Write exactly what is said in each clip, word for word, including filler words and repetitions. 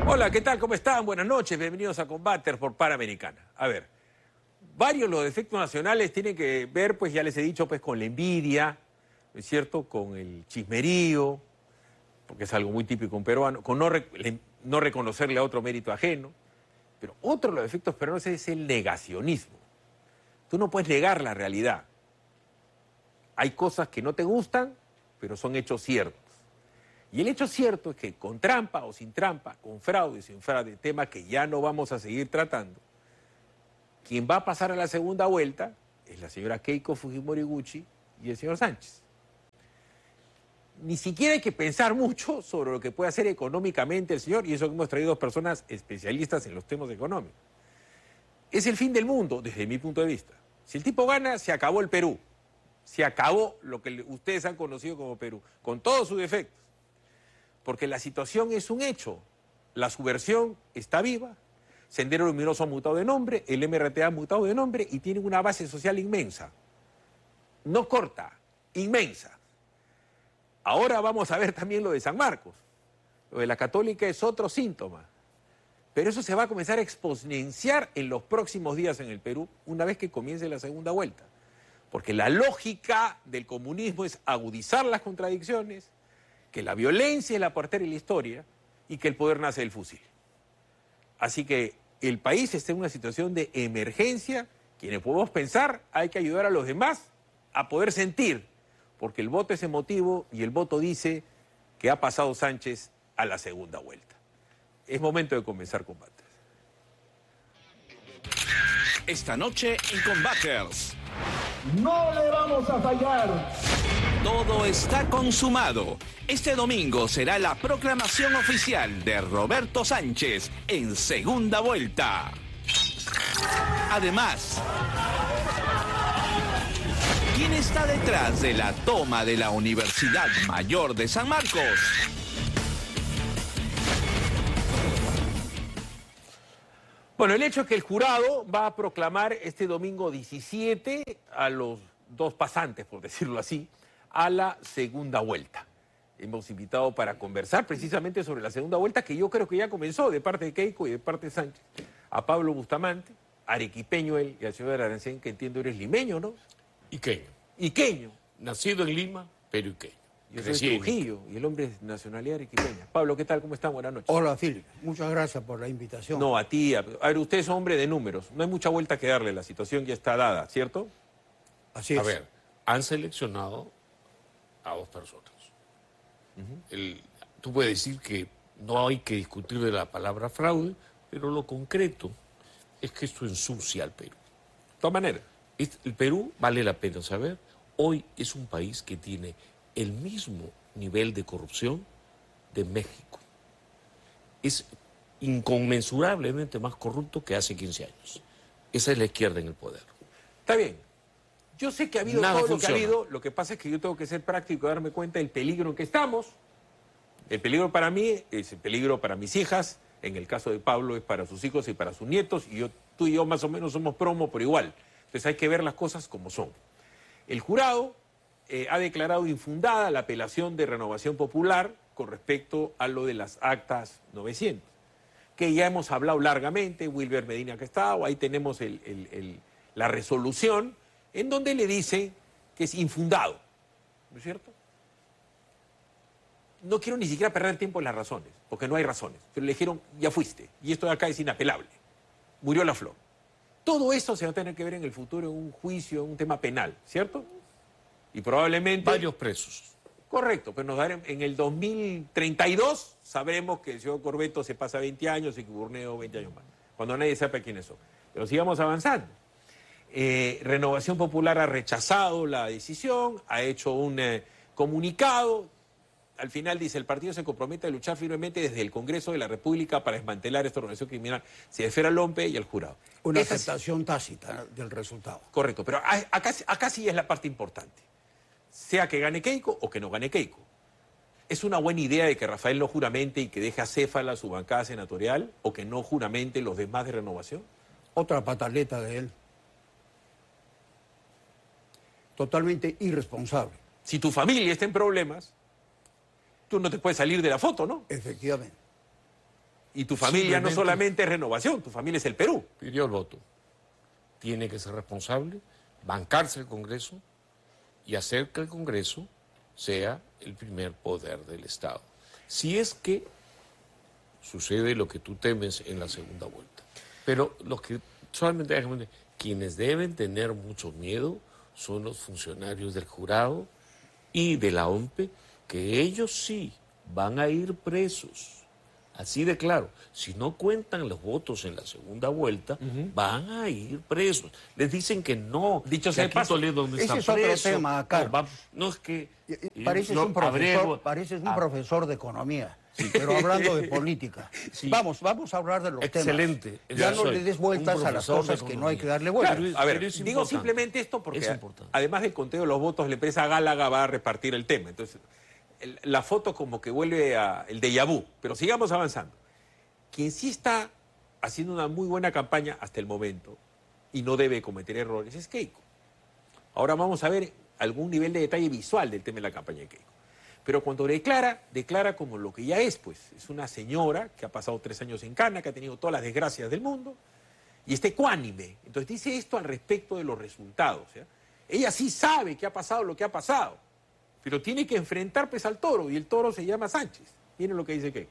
Hola, ¿qué tal? ¿Cómo están? Buenas noches, bienvenidos a Combater por Panamericana. A ver, varios los defectos nacionales tienen que ver, pues ya les he dicho, pues con la envidia, ¿no es cierto? Con el chismerío, porque es algo muy típico en peruano, con no, re- le- no reconocerle a otro mérito ajeno. Pero otro de los defectos peruanos es el negacionismo. Tú no puedes negar la realidad. Hay cosas que no te gustan, pero son hechos ciertos. Y el hecho cierto es que con trampa o sin trampa, con fraude o sin fraude, tema que ya no vamos a seguir tratando, quien va a pasar a la segunda vuelta es la señora Keiko Fujimori Gucci y el señor Sánchez. Ni siquiera hay que pensar mucho sobre lo que puede hacer económicamente el señor, y eso que hemos traído dos personas especialistas en los temas económicos. Es el fin del mundo, desde mi punto de vista. Si el tipo gana, se acabó el Perú. Se acabó lo que ustedes han conocido como Perú, con todos sus defectos. Porque la situación es un hecho. La subversión está viva, Sendero Luminoso ha mutado de nombre, el M R T ha mutado de nombre y tienen una base social inmensa. No corta, inmensa. Ahora vamos a ver también lo de San Marcos. Lo de la Católica es otro síntoma. Pero eso se va a comenzar a exponenciar en los próximos días en el Perú, una vez que comience la segunda vuelta. Porque la lógica del comunismo es agudizar las contradicciones, que la violencia es la partera de la historia y que el poder nace del fusil. Así que el país está en una situación de emergencia. Quienes podemos pensar, hay que ayudar a los demás a poder sentir, porque el voto es emotivo y el voto dice que ha pasado Sánchez a la segunda vuelta. Es momento de comenzar combates. Esta noche en Combaters. No le vamos a fallar. Todo está consumado. Este domingo será la proclamación oficial de Roberto Sánchez en segunda vuelta. Además, ¿quién está detrás de la toma de la Universidad Mayor de San Marcos? Bueno, el hecho es que el jurado va a proclamar este domingo diecisiete a los dos pasantes, por decirlo así, a la segunda vuelta. Hemos invitado para conversar precisamente sobre la segunda vuelta, que yo creo que ya comenzó de parte de Keiko y de parte de Sánchez, a Pablo Bustamante, arequipeño él, y al señor Arancén, que entiendo eres limeño, ¿no? Iqueño. Iqueño. Nacido en Lima, pero iqueño. Yo soy de Trujillo y el hombre es nacionalidad arequipeña. Pablo, ¿qué tal? ¿Cómo están? Buenas noches. Hola, Phil. Muchas gracias por la invitación. No, a ti. A, a ver, usted es hombre de números. No hay mucha vuelta que darle. La situación ya está dada, ¿cierto? Así es. A ver, han seleccionado a dos personas. Uh-huh. El, tú puedes decir que no hay que discutir de la palabra fraude, pero lo concreto es que esto ensucia al Perú. De todas maneras. El Perú, vale la pena saber, hoy es un país que tiene el mismo nivel de corrupción de México. Es inconmensurablemente más corrupto que hace quince años. Esa es la izquierda en el poder. Está bien. Yo sé que ha habido Nada todo funciona. lo que ha habido. Lo que pasa es que yo tengo que ser práctico y darme cuenta del peligro en que estamos. El peligro para mí es el peligro para mis hijas. En el caso de Pablo es para sus hijos y para sus nietos. Y yo, tú y yo más o menos somos promo por igual. Entonces hay que ver las cosas como son. El jurado Eh, ha declarado infundada la apelación de Renovación Popular con respecto a lo de las actas novecientos, que ya hemos hablado largamente, Wilber Medina que ha estado, ahí tenemos el, el, el, la resolución en donde le dice que es infundado, ¿no es cierto? No quiero ni siquiera perder tiempo en las razones, porque no hay razones, pero le dijeron, ya fuiste, y esto de acá es inapelable, murió la flor. Todo eso se va a tener que ver en el futuro en un juicio, en un tema penal, ¿cierto? Y probablemente... Varios presos. Correcto, pero nos daremos, en el dos mil treinta y dos sabremos que el señor Corbeto se pasa veinte años y que Burneo veinte años más, cuando nadie sepa quiénes son. Pero sigamos avanzando. Eh, Renovación Popular ha rechazado la decisión, ha hecho un eh, comunicado. Al final dice, el partido se compromete a luchar firmemente desde el Congreso de la República para desmantelar esta organización criminal. Se refiere al O M P E y al jurado. Una Esa aceptación tácita del resultado. Correcto, pero acá, acá sí es la parte importante. Sea que gane Keiko o que no gane Keiko. ¿Es una buena idea de que Rafael no juramente y que deje acéfala su bancada senatorial o que no juramente los demás de Renovación? Otra pataleta de él. Totalmente irresponsable. Si tu familia está en problemas, tú no te puedes salir de la foto, ¿no? Efectivamente. Y tu familia no Simplemente solamente es Renovación, tu familia es el Perú. pidió el voto. Tiene que ser responsable, bancarse el Congreso y hacer que el Congreso sea el primer poder del Estado. Si es que sucede lo que tú temes en la segunda vuelta. Pero los que solamente déjame, quienes deben tener mucho miedo son los funcionarios del jurado y de la O M P E, que ellos sí van a ir presos. Así de claro, si no cuentan los votos en la segunda vuelta, uh-huh. van a ir presos. Les dicen que no. Dicho sea de paso, ese es otro preso. tema, Carlos. No, va, no es que... Pareces no, un profesor, abrego, pareces un ah, profesor de economía, sí. pero hablando de política. Sí. Vamos, vamos a hablar de los Excelente, temas. Ya no le des vueltas a las cosas que no hay que darle vueltas. Claro, a ver, digo importante. simplemente esto porque además del conteo de los votos, la empresa Gálaga va a repartir el tema. Entonces, el, la foto como que vuelve a el déjà vu. Pero sigamos avanzando. Quien sí está haciendo una muy buena campaña hasta el momento y no debe cometer errores es Keiko. Ahora vamos a ver algún nivel de detalle visual del tema de la campaña de Keiko. Pero cuando declara, declara como lo que ya es, pues. Es una señora que ha pasado tres años en cana, que ha tenido todas las desgracias del mundo y está ecuánime. Entonces dice esto al respecto de los resultados. ¿ya? Ella sí sabe que ha pasado lo que ha pasado, pero tiene que enfrentar pues al toro y el toro se llama Sánchez. Miren lo que dice Keiko.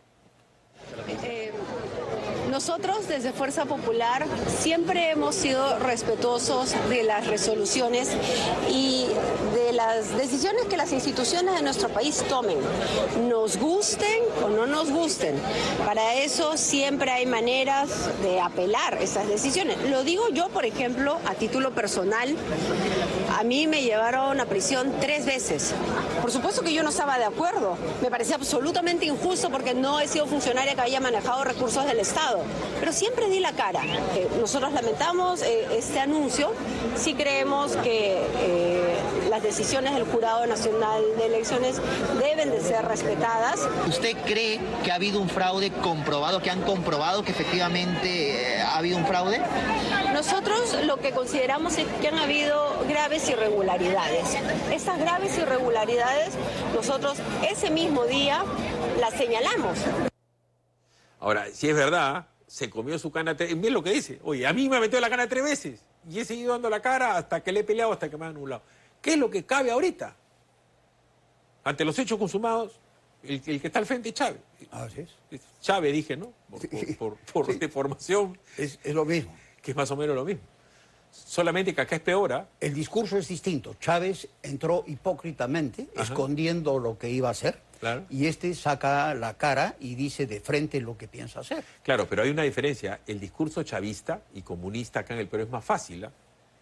Eh, nosotros desde Fuerza Popular siempre hemos sido respetuosos de las resoluciones y de las decisiones que las instituciones de nuestro país tomen, nos gusten o no nos gusten. Para eso siempre hay maneras de apelar esas decisiones. Lo digo yo, por ejemplo, a título personal, a mí me llevaron a prisión tres veces. Por supuesto que yo no estaba de acuerdo, me parecía absolutamente injusto porque no he sido funcionaria que haya manejado recursos del Estado, pero siempre di la cara. Eh, nosotros lamentamos eh, este anuncio, sí creemos que eh, las decisiones del Jurado Nacional de Elecciones deben de ser respetadas. ¿Usted cree que ha habido un fraude comprobado, que han comprobado que efectivamente eh, ha habido un fraude? Nosotros lo que consideramos es que han habido graves irregularidades. Estas graves irregularidades nosotros ese mismo día las señalamos. Ahora, si es verdad, se comió su cana tres... Bien lo que dice. Oye, a mí me ha metido la cana tres veces y he seguido dando la cara hasta que le he peleado, hasta que me han anulado. ¿Qué es lo que cabe ahorita? Ante los hechos consumados, el, el que está al frente es Chávez. Así es. Chávez, dije, ¿no? Por, sí. por, por, por sí. deformación. Es, es lo mismo. Que es más o menos lo mismo. Solamente que acá es peor. ¿eh? El discurso es distinto. Chávez entró hipócritamente, Ajá. escondiendo lo que iba a hacer. Claro. Y este saca la cara y dice de frente lo que piensa hacer. Claro, pero hay una diferencia. El discurso chavista y comunista acá en el Perú es más fácil. ¿eh?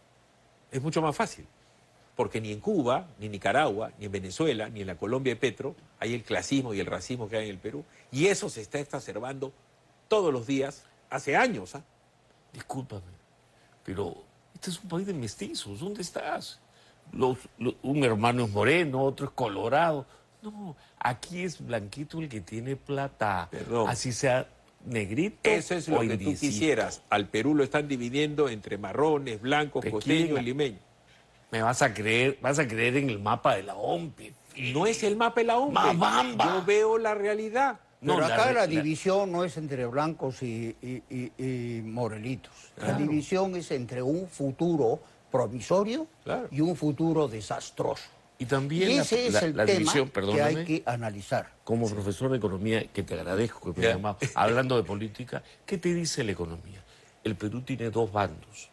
Es mucho más fácil. Porque ni en Cuba, ni en Nicaragua, ni en Venezuela, ni en la Colombia de Petro hay el clasismo y el racismo que hay en el Perú. Y eso se está exacerbando todos los días, hace años. ¿eh? Discúlpame, pero este es un país de mestizos. ¿Dónde estás? Los, los, un hermano es moreno, otro es colorado. No, aquí es blanquito el que tiene plata. Perdón. Así sea negrito. Eso es lo o que indicito. tú quisieras. Al Perú lo están dividiendo entre marrones, blancos, Pequeña. costeños y limeños. Me vas a creer, vas a creer en el mapa de la O M P E. No es el mapa de la O M P E. Mabamba. Yo veo la realidad. Pero No, acá la, la, la división no es entre blancos y, y, y, y morelitos. Claro. La división es entre un futuro promisorio claro. y un futuro desastroso. Y también y ese la, es el la, la tema división, que hay que analizar. Como profesor de economía, que te agradezco que me hayas llamado, hablando de política, ¿qué te dice la economía? El Perú tiene dos bandos.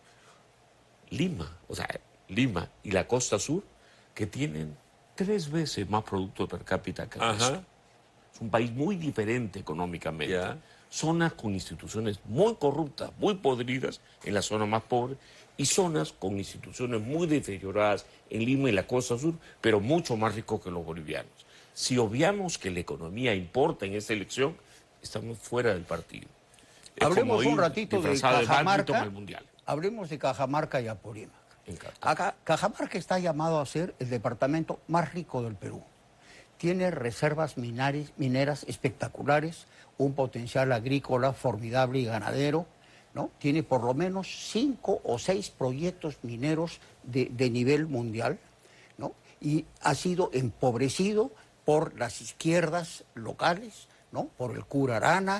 Lima, o sea, Lima y la costa sur, que tienen tres veces más producto per cápita que el resto. Es un país muy diferente económicamente. Yeah. Zonas con instituciones muy corruptas, muy podridas en la zona más pobre, y zonas con instituciones muy deterioradas en Lima y la costa sur, pero mucho más ricos que los bolivianos. Si obviamos que la economía importa en esta elección, estamos fuera del partido. Es Hablemos un ratito de Cajamarca. El mundial. Hablemos de Cajamarca y Apurímac. Acá, Cajamarca está llamado a ser el departamento más rico del Perú. Tiene reservas minares, mineras espectaculares, un potencial agrícola formidable y ganadero, ¿no? Tiene por lo menos cinco o seis proyectos mineros de, de nivel mundial, ¿no? Y ha sido empobrecido por las izquierdas locales, ¿no? Por el cura Arana,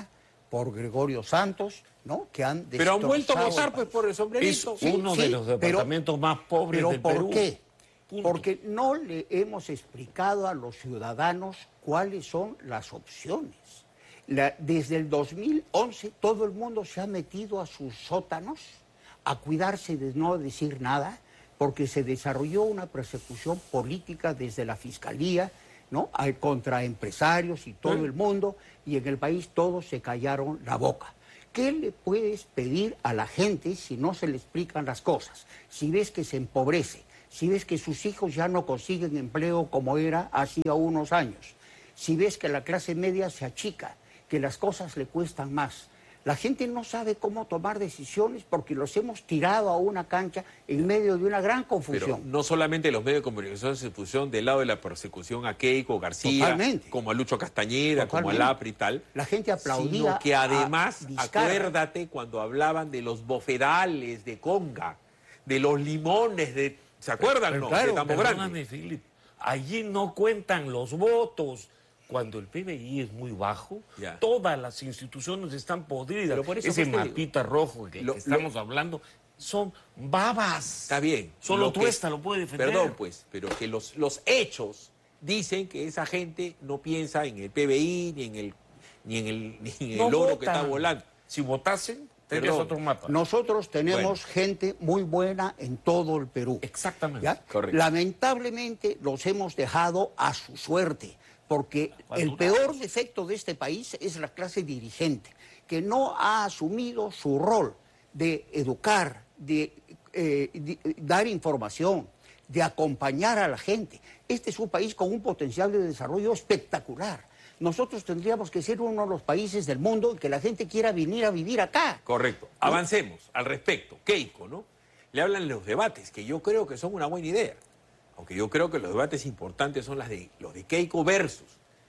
por Gregorio Santos, ¿no? Que han destrozado. Pero han vuelto a votar pues por el sombrerito. Es Sí, uno sí, de los departamentos pero, más pobres pero del ¿por Perú. qué? Punto. Porque no le hemos explicado a los ciudadanos cuáles son las opciones. La, desde el dos mil once todo el mundo se ha metido a sus sótanos a cuidarse de no decir nada, porque se desarrolló una persecución política desde la Fiscalía, ¿no? Al, contra empresarios y todo el mundo, y en el país todos se callaron la boca. ¿Qué le puedes pedir a la gente si no se le explican las cosas? Si ves que se empobrece, si ves que sus hijos ya no consiguen empleo como era hacía unos años, si ves que la clase media se achica, que las cosas le cuestan más. La gente no sabe cómo tomar decisiones porque los hemos tirado a una cancha en medio de una gran confusión. Pero no solamente los medios de comunicación se pusieron del lado de la persecución a Keiko García, Totalmente. como a Lucho Castañeda, Totalmente. como a Lapri y tal. La gente aplaudía Sino que a además, Vizcarra. acuérdate cuando hablaban de los bofedales de Conga, de los limones de... ¿Se acuerdan? Pero no, claro, de Tambo perdóname, Grande. Philip, allí no cuentan los votos. Cuando el P B I es muy bajo, Ya. todas las instituciones están podridas. Pero por eso, Ese pues, te digo, mapita rojo que, lo- que estamos hablando son babas. Está bien. Solo Lo que- Tuesta lo puede defender. Perdón, pues, pero que los, los hechos dicen que esa gente no piensa en el P B I ni en el, ni en el, ni en No el oro que votan. está volando. Si votasen, tendrías Perdón. otro mapa. Nosotros tenemos Bueno. gente muy buena en todo el Perú. Exactamente. ¿Ya? Correcto. Lamentablemente los hemos dejado a su suerte, porque el peor defecto de este país es la clase dirigente, que no ha asumido su rol de educar, de, eh, de dar información, de acompañar a la gente. Este es un país con un potencial de desarrollo espectacular. Nosotros tendríamos que ser uno de los países del mundo que la gente quiera venir a vivir acá. Correcto. Avancemos al respecto. Keiko, ¿no? Le hablan de los debates, que yo creo que son una buena idea. Aunque yo creo que los debates importantes son las de, los de Keiko versus.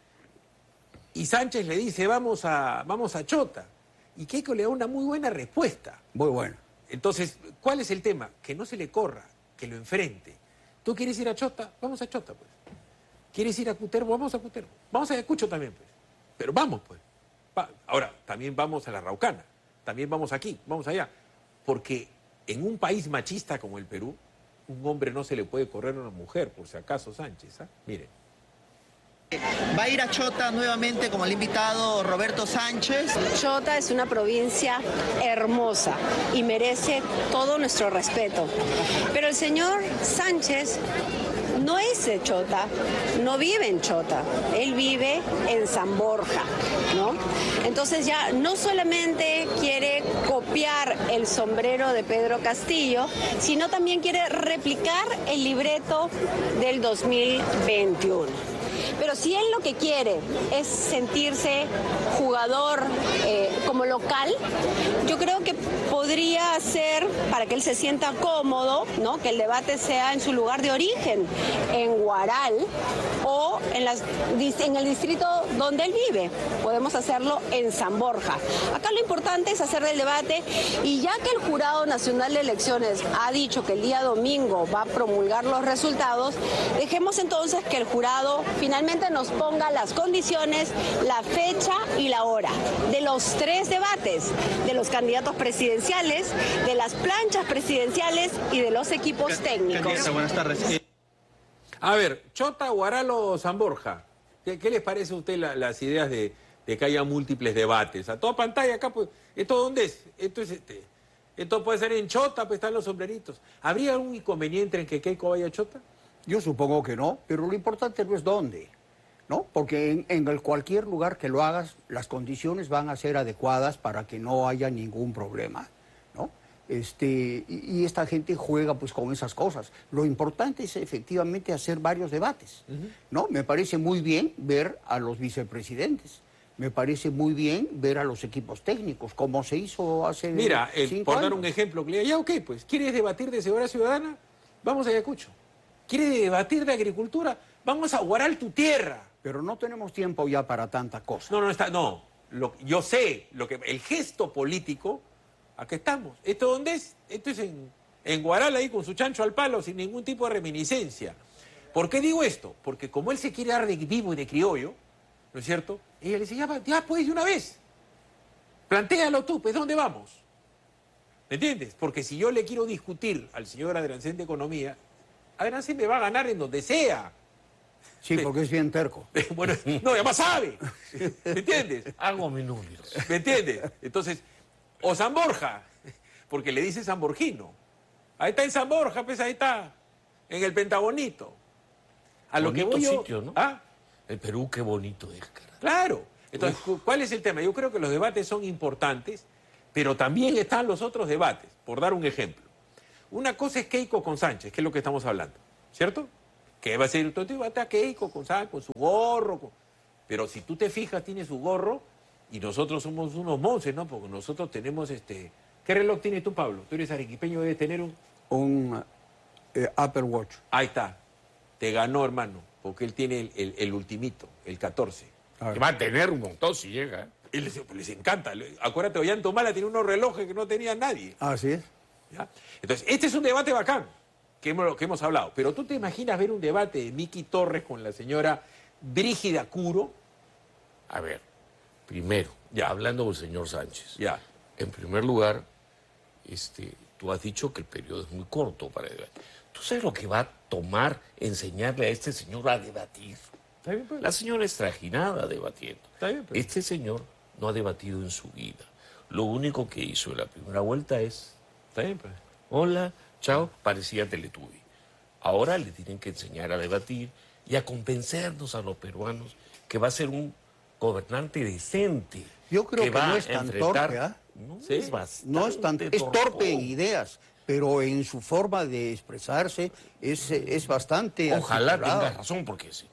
Y Sánchez le dice, vamos a, vamos a Chota. Y Keiko le da una muy buena respuesta. Muy bueno. Entonces, ¿cuál es el tema? Que no se le corra, que lo enfrente. ¿Tú quieres ir a Chota? Vamos a Chota, pues. ¿Quieres ir a Cutervo? Vamos a Cutervo. Vamos a Ayacucho también, pues. Pero vamos, pues. Va. Ahora, también vamos a la Araucana. También vamos aquí, vamos allá. Porque en un país machista como el Perú, un hombre no se le puede correr a una mujer, por si acaso, Sánchez. ¿Ah? Miren. Va a ir a Chota nuevamente como el invitado Roberto Sánchez. Chota es una provincia hermosa y merece todo nuestro respeto. Pero el señor Sánchez no es de Chota, no vive en Chota, él vive en San Borja, ¿no? Entonces ya no solamente quiere copiar el sombrero de Pedro Castillo, sino también quiere replicar el libreto del dos mil veintiuno. Pero si él lo que quiere es sentirse jugador eh, como local, yo creo que podría ser, para que él se sienta cómodo, ¿no? Que el debate sea en su lugar de origen, en Huaral o en, las, en el distrito donde él vive. Podemos hacerlo en San Borja. Acá lo importante es hacer el debate, y ya que el Jurado Nacional de Elecciones ha dicho que el día domingo va a promulgar los resultados, dejemos entonces que el jurado finalmente nos ponga las condiciones, la fecha y la hora de los tres debates, de los candidatos presidenciales, de las planchas presidenciales y de los equipos técnicos. Candidata, buenas tardes. A ver, Chota, Huaral o San Borja. ¿Qué, qué les parece a usted la, las ideas de, de que haya múltiples debates? A toda pantalla acá, pues, ¿esto dónde es? Esto es este. Esto puede ser en Chota, pues están los sombreritos. ¿Habría algún inconveniente en que Keiko vaya a Chota? Yo supongo que no, pero lo importante no es dónde, ¿no? Porque en, en el cualquier lugar que lo hagas, las condiciones van a ser adecuadas para que no haya ningún problema, ¿no? Este, y, y esta gente juega pues con esas cosas. Lo importante es efectivamente hacer varios debates, ¿no? Me parece muy bien ver a los vicepresidentes, me parece muy bien ver a los equipos técnicos, como se hizo hace Mira, el, cinco por años. dar un ejemplo, que le diga, ya, ok, pues, ¿quieres debatir de seguridad ciudadana? Vamos a Ayacucho. ¿Quieres debatir de agricultura? Vamos a Huaral, tu tierra. Pero no tenemos tiempo ya para tanta cosa. No, no está, no. Lo, yo sé, lo que, el gesto político, aquí estamos. ¿Esto dónde es? Esto es en, en Huaral, ahí con su chancho al palo, sin ningún tipo de reminiscencia. ¿Por qué digo esto? Porque como él se quiere dar de vivo y de criollo, ¿no es cierto? Ella le dice, ya, ya pues, de una vez. Plantéalo tú, pues ¿dónde vamos? ¿Me entiendes? Porque si yo le quiero discutir al señor Adrancén de Economía, Adrancén me va a ganar en donde sea. Sí, porque es bien terco. Bueno, no, además sabe. ¿Me entiendes? Hago mis números. ¿Me entiendes? Entonces, o San Borja, porque le dice Sanborgino. Ahí está en San Borja, pues ahí está, en el Pentagonito. A lo Bonito que voy yo... sitio, ¿no? ¿Ah? El Perú, qué bonito es, cara. Claro. Entonces, Uf. ¿cuál es el tema? Yo creo que los debates son importantes, pero también están los otros debates. Por dar un ejemplo. Una cosa es Keiko con Sánchez, que es lo que estamos hablando, ¿cierto? Que va a ser todo debate a Keiko con Sánchez, con su gorro. Con... Pero si tú te fijas, tiene su gorro y nosotros somos unos monces, ¿no? Porque nosotros tenemos este... ¿Qué reloj tienes tú, Pablo? Tú eres arequipeño, debes tener un... Un eh, Apple Watch. Ahí está. Te ganó, hermano, porque él tiene el, el, el ultimito, el catorce. Que va a tener un montón si llega. Y les, les encanta. Acuérdate, Ollantumala tiene unos relojes que no tenía nadie. Así es. ¿Ya? Entonces, este es un debate bacán que hemos, que hemos hablado. Pero tú te imaginas ver un debate de Miki Torres con la señora Brígida Curo. A ver, primero, Ya. hablando del señor Sánchez. Ya. En primer lugar, este, tú has dicho que el periodo es muy corto para debatir. ¿Tú sabes lo que va a tomar enseñarle a este señor a debatir? ¿Está bien, pues? La señora es trajinada debatiendo. Está bien, pues. Este señor no ha debatido en su vida. Lo único que hizo en la primera vuelta es, Está bien, pues. hola, chao, parecía Teletubby. Ahora le tienen que enseñar a debatir y a convencernos a los peruanos que va a ser un gobernante decente. Yo creo que, va no es a tan enfrentar- torpe, ¿ah? No, Sí. es bastante No es tan... Es torpe torpón. en ideas, pero en su forma de expresarse es, es bastante Ojalá articulado. tenga razón, porque es,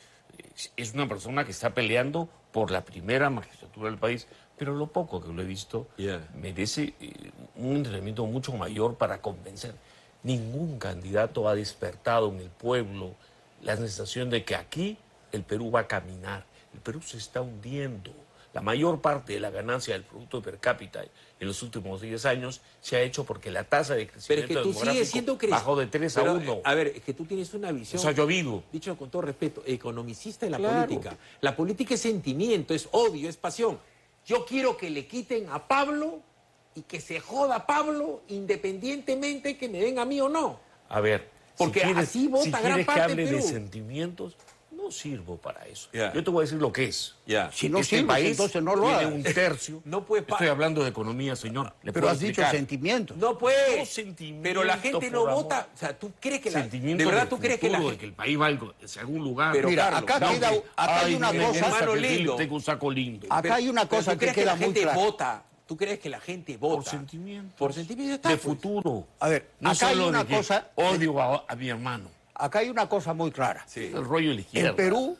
es una persona que está peleando por la primera magistratura del país, pero lo poco que lo he visto Yeah. merece eh, un entrenamiento mucho mayor para convencer. Ningún candidato ha despertado en el pueblo la sensación de que aquí el Perú va a caminar. El Perú se está hundiendo. La mayor parte de la ganancia del Producto Per Cápita en los últimos diez años se ha hecho porque la tasa de Pero es crecimiento que tú demográfico sigues siendo cres- bajó de tres a Pero, uno. eh, A ver, es que tú tienes una visión... Eso ha llovido. Dicho con todo respeto, economicista de la Claro. política. La política es sentimiento, es odio, es pasión. Yo quiero que le quiten a Pablo y que se joda a Pablo independientemente que me den a mí o no. A ver, Porque si quieres, así vota si gran quieres parte que del hable de Perú. sentimientos, no sirvo para eso. Ya. Yo te voy a decir lo que es. Ya. Si no este sirves, país entonces no lo tiene hagas. un tercio. No puede pa- Estoy hablando de economía, señor. ¿Le Pero puedo has dicho explicar? sentimientos. No puede. No, sentimiento, Pero la gente no por amor. vota. O sea, ¿tú crees que la Sentimiento de verdad del tú crees que la futuro, gente... de que el país va hacia algún lugar. Pero, Mira, Carlos, acá, no, queda, que- acá hay Ay, una miren, cosa... hermano hermano lindo. lindo. Tengo un saco lindo. Acá hay una Pero cosa ¿tú que crees queda la muy gente clara. vota? ¿Tú crees que la gente vota? Por sentimientos. Por sentimientos está, De pues. futuro. A ver, no acá hay solo una de que cosa- odio a, a mi hermano. Acá hay una cosa muy clara. Sí. El rollo de la izquierda. El Perú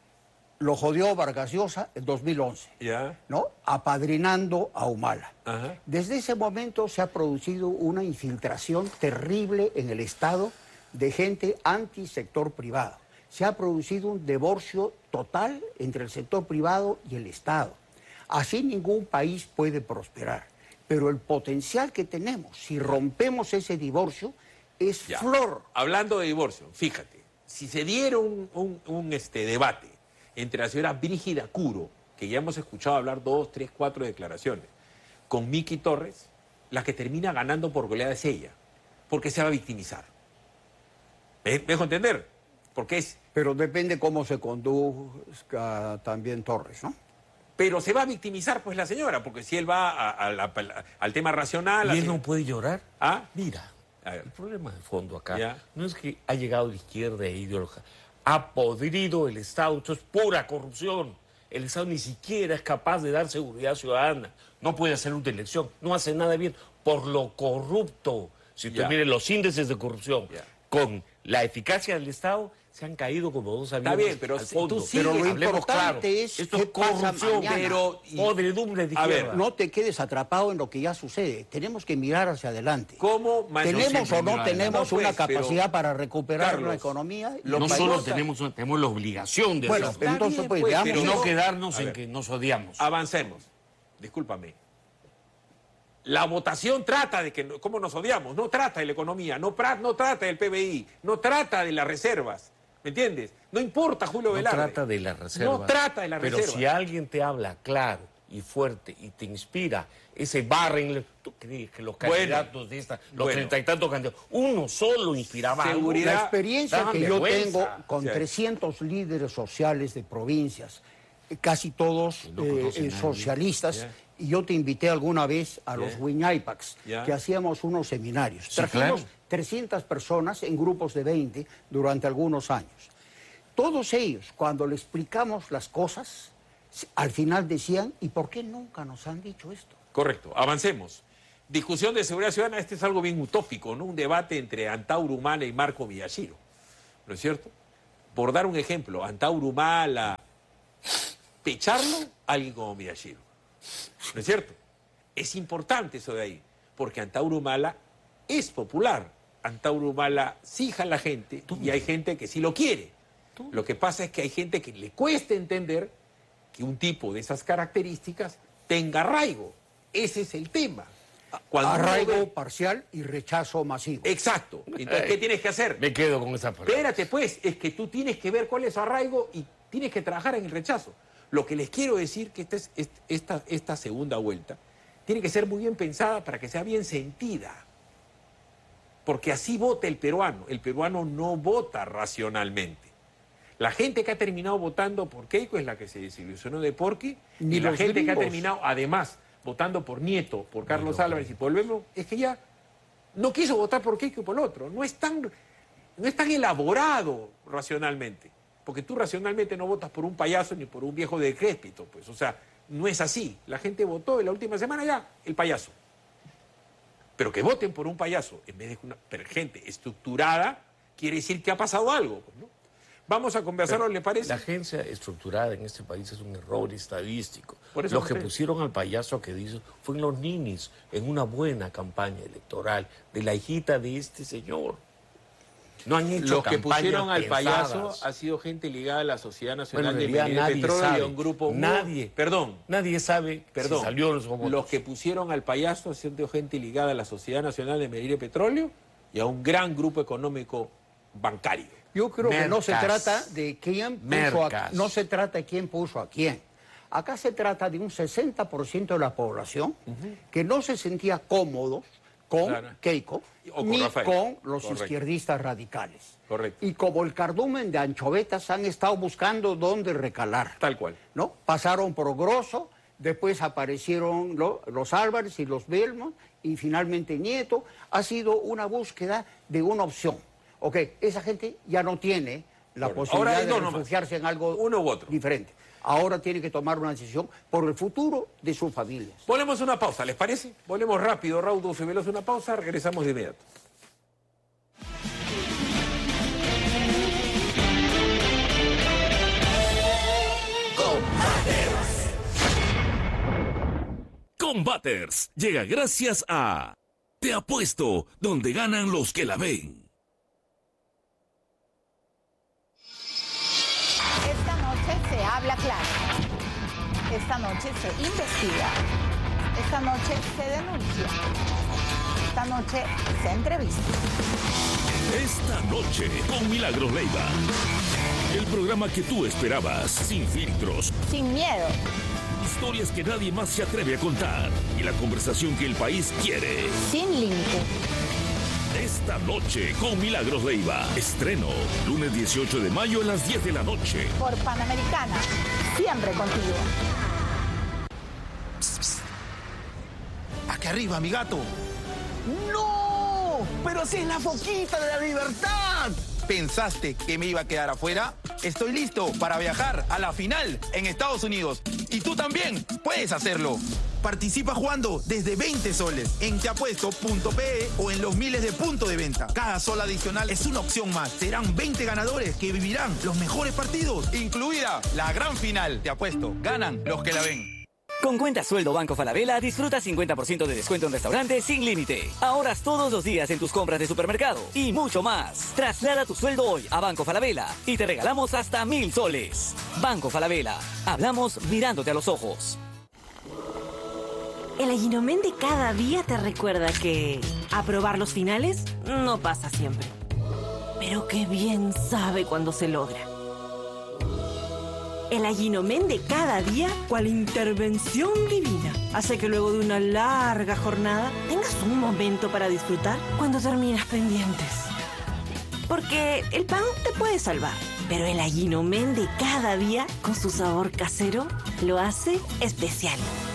lo jodió Vargas Llosa en dos mil once, Ya. ¿no? Apadrinando a Humala. Ajá. Desde ese momento se ha producido una infiltración terrible en el Estado de gente anti-sector privado. Se ha producido un divorcio total entre el sector privado y el Estado. Así ningún país puede prosperar. Pero el potencial que tenemos, si rompemos ese divorcio, es Ya. flor. Hablando de divorcio, fíjate, si se diera un, un- un, este, debate entre la señora Brígida Curo, que ya hemos escuchado hablar dos, tres, cuatro declaraciones, con Miki Torres, la que termina ganando por goleada es ella, porque se va a victimizar. ¿Me, me dejo entender? Porque es... Pero depende cómo se conduzca también Torres, ¿no? Pero se va a victimizar pues la señora, porque si él va a- a la- a la- al tema racional... ¿Y él así- no puede llorar? ¿Ah? Mira, A ver. el problema de fondo acá Ya. no es que ha llegado la izquierda e ideología. Ha podrido el Estado. Esto es pura corrupción. El Estado ni siquiera es capaz de dar seguridad ciudadana. No puede hacer una elección. No hace nada bien por lo corrupto. Si usted Ya. mire los índices de corrupción Ya. con la eficacia del Estado, se han caído como dos aviones bien, pero al si- fondo. tú sigues- Pero lo Hablemos importante claro. es Esto qué es pasa corrupción, mañana. pero- y- podredumbre de A ver, izquierda. No te quedes atrapado en lo que ya sucede. Tenemos que mirar hacia adelante. ¿Cómo man- ¿Tenemos siempre o no miro tenemos adelante. No, una pues, pero, capacidad para recuperar Carlos, la economía? lo no que solo importa- tenemos, una- tenemos la obligación de Bueno, hacerlo. está entonces bien, pues, pues, veamos. pero Y no no- quedarnos A en ver. que nos odiamos. Avancemos. Discúlpame. La votación trata de que no- cómo nos odiamos, no trata de la economía, no, pra- no trata del P B I, no trata de las reservas, ¿me entiendes? No importa Julio No Velarde. trata de las reservas. No trata de las pero reservas. si alguien te habla claro y fuerte y te inspira ese barren. ¿Tú crees que los candidatos bueno, de esta, los treinta bueno. y tantos candidatos, uno solo inspiraba? Seguridad. La experiencia que yo vergüenza. tengo con sí. trescientos líderes sociales de provincias, casi todos no eh, eh, socialistas, yeah. y yo te invité alguna vez a yeah. los Wiñaypacs, yeah. que hacíamos unos seminarios. Sí, Trajimos claro. trescientas personas en grupos de veinte durante algunos años. Todos ellos, cuando le explicamos las cosas, al final decían, ¿y por qué nunca nos han dicho esto? Correcto, avancemos. Discusión de seguridad ciudadana, este es algo bien utópico, ¿no? Un debate entre Antauro Humala y Marco Miyashiro, ¿no es cierto? Por dar un ejemplo, Antauro Humala, pecharlo, alguien como Miyashiro, ¿no es cierto? Es importante eso de ahí, porque Antauro Humala es popular, Antauro Humala sí jala la gente y hay gente que sí lo quiere. Lo que pasa es que hay gente que le cuesta entender que un tipo de esas características tenga arraigo. Ese es el tema. Cuando arraigo ve... parcial y rechazo masivo. Exacto. Entonces, ¿qué tienes que hacer? Me quedo con esa palabra. Espérate, pues, es que tú tienes que ver cuál es su arraigo y tienes que trabajar en el rechazo. Lo que les quiero decir que esta, es, esta, esta segunda vuelta tiene que ser muy bien pensada para que sea bien sentida. Porque así vota el peruano. El peruano no vota racionalmente. La gente que ha terminado votando por Keiko es la que se desilusionó de Porqui, Ni y la gente gringos. que ha terminado, además, votando por Nieto, por Carlos no, no, Álvarez no. y por Belmo, es que ya no quiso votar por Keiko y por el otro. No es tan, no es tan elaborado racionalmente, porque tú racionalmente no votas por un payaso ni por un viejo decrépito, pues, o sea, no es así. La gente votó en la última semana ya el payaso. Pero que voten por un payaso en vez de una gente estructurada, quiere decir que ha pasado algo, pues, ¿no? Vamos a conversarlo, ¿le parece? La agencia estructurada en este país es un error estadístico. Por eso los que usted... pusieron al payaso que dice fueron los ninis en una buena campaña electoral de la hijita de este señor. No han hecho Los que pusieron al payaso ha sido gente ligada a la Sociedad Nacional bueno, de Minería y Petróleo sabe. y a un grupo... Nadie. Muy... Perdón. Nadie sabe Perdón. si salió los votos. Los que pusieron al payaso ha sido gente ligada a la Sociedad Nacional de Minería y Petróleo y a un gran grupo económico bancario. Yo creo Mercas. que no se trata de quién puso a, no se trata de quién puso a quién. Acá se trata de un sesenta por ciento de la población uh-huh. que no se sentía cómodos con claro. Keiko con ni Rafael. con los Correcto. izquierdistas radicales. Correcto. Y como el cardumen de anchovetas han estado buscando dónde recalar. Tal cual. ¿No? Pasaron por Grosso, después aparecieron lo, los Álvarez y los Belmont y finalmente Nieto. Ha sido una búsqueda de una opción. Ok, esa gente ya no tiene la bueno, posibilidad ahora, de no, refugiarse no en algo uno u otro. diferente. Ahora tiene que tomar una decisión por el futuro de sus familias. Ponemos una pausa, ¿les parece? Volvemos rápido, raudos y veloz, una pausa, regresamos de inmediato. Combaters llega gracias a Te Apuesto, donde ganan los que la ven. Esta noche se habla claro. Esta noche se investiga. Esta noche se denuncia. Esta noche se entrevista. Esta noche con Milagros Leiva. El programa que tú esperabas, sin filtros. Sin miedo. Historias que nadie más se atreve a contar. Y la conversación que el país quiere. Sin límite. Esta noche con Milagros Leiva. Estreno, lunes dieciocho de mayo a las diez de la noche. Por Panamericana. Siempre contigo. Psst, psst. Aquí arriba, mi gato. ¡No! ¡Pero si es la foquita de la libertad! ¿Pensaste que me iba a quedar afuera? Estoy listo para viajar a la final en Estados Unidos. Y tú también puedes hacerlo. Participa jugando desde veinte soles en teapuesto punto pe o en los miles de puntos de venta. Cada sol adicional es una opción más. Serán veinte ganadores que vivirán los mejores partidos, incluida la gran final. Te apuesto, ganan los que la ven. Con cuenta sueldo Banco Falabella, disfruta cincuenta por ciento de descuento en restaurantes sin límite. Ahorras todos los días en tus compras de supermercado y mucho más. Traslada tu sueldo hoy a Banco Falabella y te regalamos hasta mil soles. Banco Falabella. Hablamos mirándote a los ojos. El Aginomen de cada día te recuerda que aprobar los finales no pasa siempre. Pero qué bien sabe cuando se logra. El Allinomen de cada día, cual intervención divina, hace que luego de una larga jornada tengas un momento para disfrutar cuando terminas pendientes. Porque el pan te puede salvar, pero el Allinomen de cada día, con su sabor casero, lo hace especial.